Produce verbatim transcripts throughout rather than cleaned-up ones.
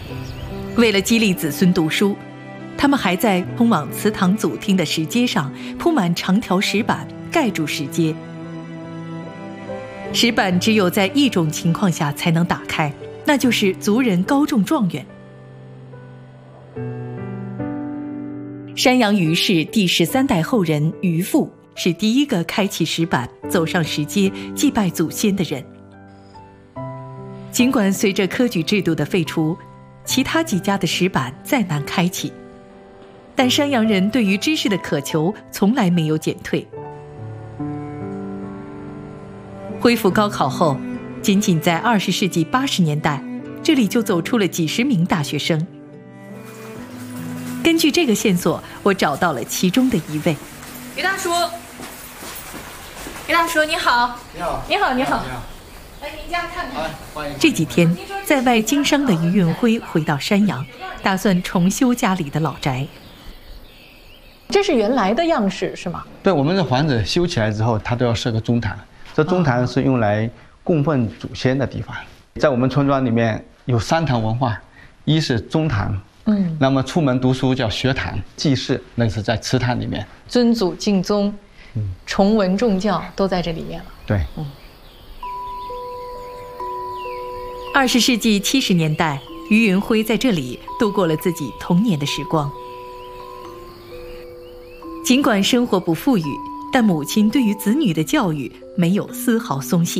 为了激励子孙读书，他们还在通往祠堂祖厅的石阶上铺满长条石板，盖住石阶。石板只有在一种情况下才能打开，那就是族人高中状元。山阳余氏第十三代后人余父是第一个开启石板、走上石阶祭拜祖先的人。尽管随着科举制度的废除，其他几家的石板再难开启，但山阳人对于知识的渴求从来没有减退。恢复高考后，仅仅在二十世纪八十年代，这里就走出了几十名大学生。根据这个线索，我找到了其中的一位。 于大叔，于大叔你好。 你好。 你好，你好。 你好。 来您家看看。 欢迎。 这几天，在外经商的于运辉回到山阳，打算重修家里的老宅。 这是原来的样式是吗？ 对，我们的房子修起来之后，它都要设个宗坛。这宗坛是用来供奉祖先的地方。在我们村庄里面有三堂文化，一是宗坛。嗯，那么出门读书叫学堂，祭祀那是在祠堂里面， 尊祖敬宗，嗯，崇文重教都在这里面了。 对， 嗯。 二十世纪七十年代，于云辉在这里度过了自己童年的时光。尽管生活不富裕，但母亲对于子女的教育没有丝毫松懈。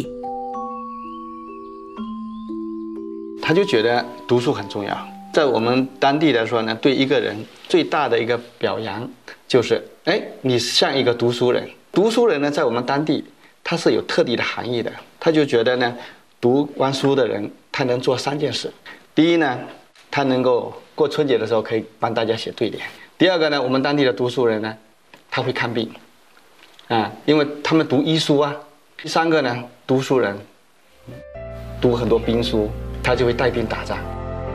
他就觉得读书很重要。在我们当地来说呢，对一个人最大的一个表扬就是，哎，你像一个读书人。读书人呢，在我们当地他是有特地的含义的。他就觉得呢，读完书的人，他能做三件事。第一呢，他能够过春节的时候可以帮大家写对联。第二个呢，我们当地的读书人呢，他会看病，啊，因为他们读医书啊。第三个呢，读书人读很多兵书，他就会带兵打仗。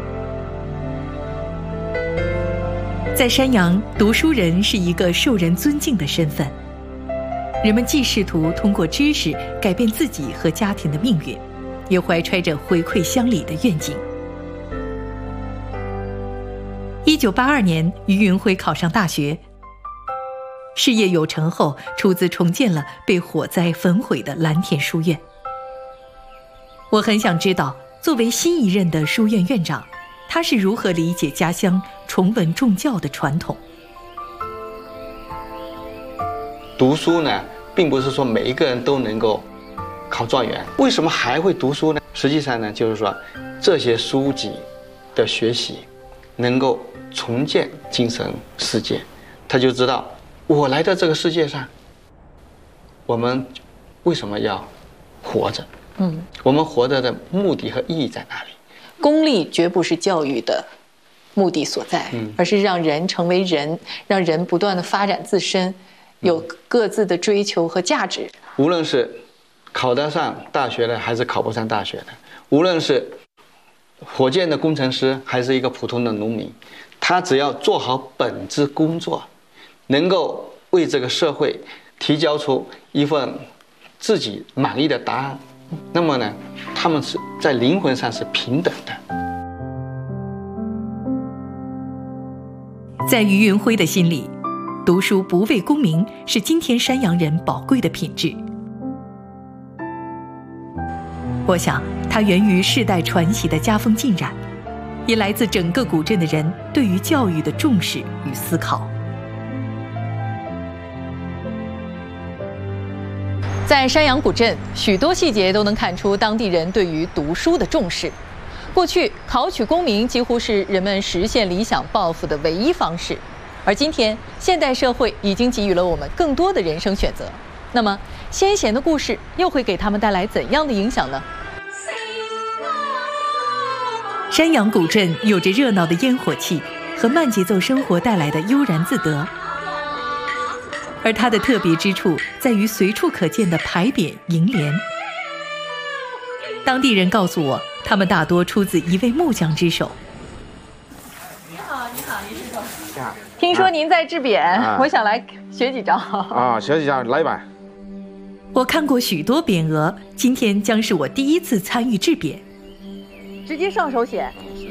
在山阳，读书人是一个受人尊敬的身份。人们既试图通过知识改变自己和家庭的命运，也怀揣着回馈乡里的愿景。一九八二年，于云辉考上大学，事业有成后，出资重建了被火灾焚毁的蓝田书院。我很想知道，作为新一任的书院院长，他是如何理解家乡崇文重教的传统。 读书呢，并不是说每一个人都能够考状元。为什么还会读书呢？实际上呢，就是说这些书籍的学习能够重建精神世界。他就知道我来到这个世界上，我们为什么要活着？嗯，我们活着的目的和意义在哪里？ 功利绝不是教育的目的所在，嗯，而是让人成为人，让人不断的发展自身，有各自的追求和价值。 无论是考得上大学的，还是考不上大学的，无论是火箭的工程师，还是一个普通的农民，他只要做好本职工作，能够为这个社会提交出一份自己满意的答案，那么呢，他们是在灵魂上是平等的。 在于云辉的心里，读书不为功名是今天山阳人宝贵的品质。我想，它源于世代传习的家风浸染，也来自整个古镇的人对于教育的重视与思考。 在山阳古镇，许多细节都能看出当地人对于读书的重视。过去，考取功名几乎是人们实现理想抱负的唯一方式，而今天，现代社会已经给予了我们更多的人生选择。那么，先贤的故事又会给他们带来怎样的影响呢？ 山阳古镇有着热闹的烟火气和慢节奏生活带来的悠然自得，而它的特别之处在于随处可见的牌匾楹联。当地人告诉我，他们大多出自一位木匠之手。 你好，你好，于师傅。听说您在制匾，啊、我想来学几招。 啊，学几招，来吧。 我看过许多匾额，今天将是我第一次参与制匾。 直接上手写。